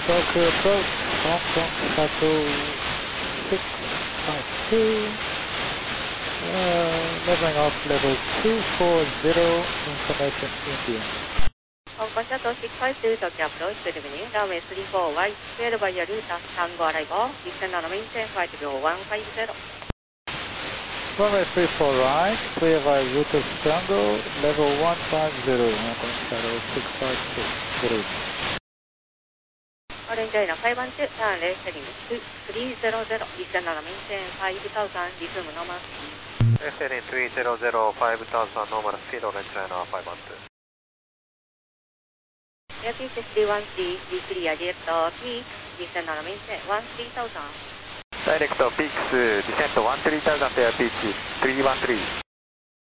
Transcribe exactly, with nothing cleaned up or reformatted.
Tokyo approach, Hong Kong Sato six five two, uh, leveling off level two four zero, information India. Hong Kong Shuttle six five two, Tokyo approach, good evening, runway three four right, cleared by your route as Tango arrival, descend on maintain flight level one five zero. Runway three four right, clear by route of Tango, level one five zero, Hong Kong Shuttle six five two, good evening. Orange China five one two, turn left heading three zero zero, descend on maintain five thousand, resume normal speed. Left heading three zero zero, five thousand, normal speed, Orange China five one two. Airpeak three one three, be clear, direct peak, descend on maintain one three thousand. Direct peaks, descent one three thousand, air peak three one three.